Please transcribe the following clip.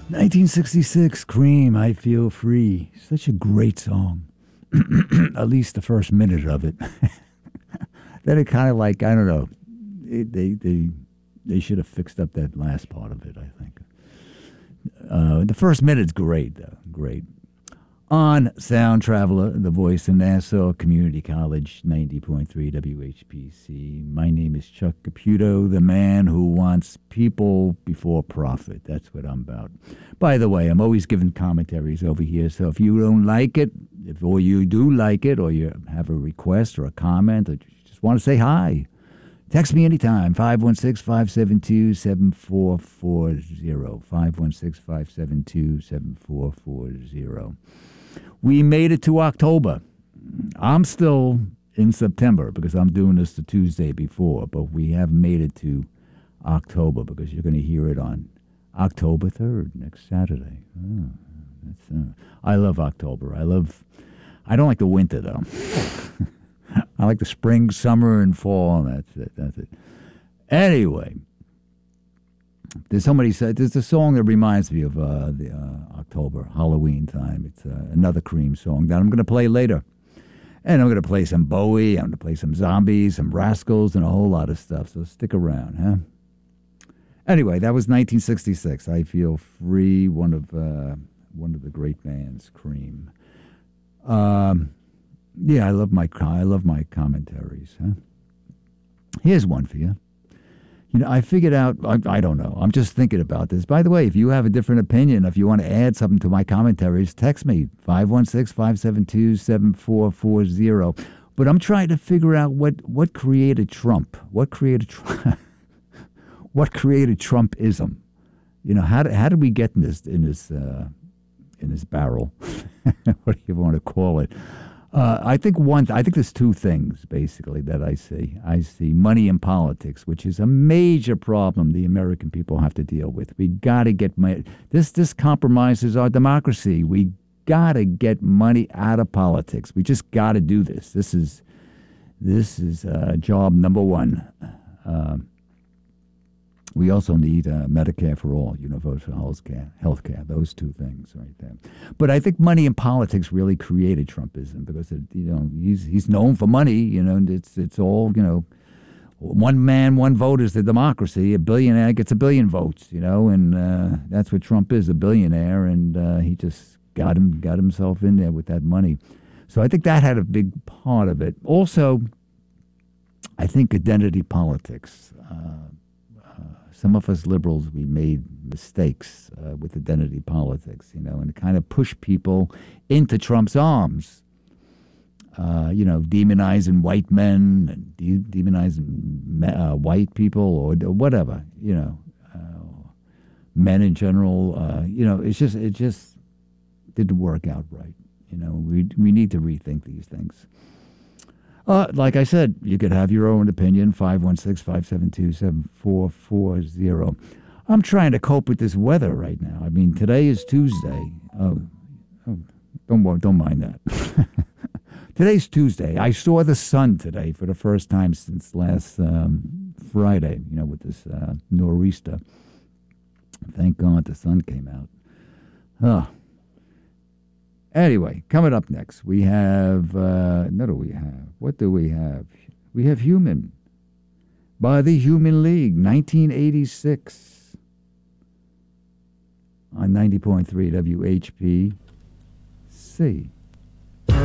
1966, Cream, I Feel Free. Such a great song. At least the first minute of it. Then it kind of like, I don't know, they should have fixed up that last part of it, I think. The first minute's great, though. Great. On Sound Traveler, the voice of Nassau Community College, 90.3 WHPC. My name is Chuck Caputo, the man who wants people before profit. That's what I'm about. By the way, I'm always giving commentaries over here, so if you don't like it, or you do like it, or you have a request or a comment, or you just want to say hi, text me anytime, 516-572-7440, 516-572-7440. We made it to October. I'm still in September because I'm doing this the Tuesday before, but we have made it to October because you're going to hear it on October 3rd, next Saturday. I love October. I don't like the winter, though. I like the spring, summer, and fall, and that's it. Anyway, there's a song that reminds me of the October, Halloween time. It's another Cream song that I'm going to play later. And I'm going to play some Bowie, I'm going to play some Zombies, some Rascals, and a whole lot of stuff, so stick around, huh? Anyway, that was 1966. I Feel Free, one of the great bands, Cream. Yeah, I love my commentaries, huh? Here's one for you. You know, I figured out, I don't know, I'm just thinking about this. By the way, if you have a different opinion, if you want to add something to my commentaries, text me, 516-572-7440. But I'm trying to figure out what created Trump. What created Trumpism? You know, how did we get in this barrel? What do you want to call it? I think there's two things, basically, that I see. I see money in politics, which is a major problem the American people have to deal with. We got to get money. This compromises our democracy. We got to get money out of politics. We just got to do this. This is job number one. We also need Medicare for all, universal health care, those two things right there. But I think money in politics really created Trumpism because he's known for money, and it's all, one man, one vote is the democracy. A billionaire gets a billion votes, and that's what Trump is, a billionaire, and he just got himself in there with that money. So I think that had a big part of it. Also, I think identity politics. Some of us liberals, we made mistakes with identity politics, and kind of pushed people into Trump's arms. Demonizing white men, and demonizing white people, or whatever, men in general. It just didn't work out right. We need to rethink these things. Like I said, you could have your own opinion, 516-572-7440. I'm trying to cope with this weather right now. I mean, today is Tuesday. Oh, don't mind that. Today's Tuesday. I saw the sun today for the first time since last Friday, with this nor'easter. Thank God the sun came out. Anyway, coming up next, we have, what do we have? We have Human by the Human League, 1986 on 90.3 WHPC.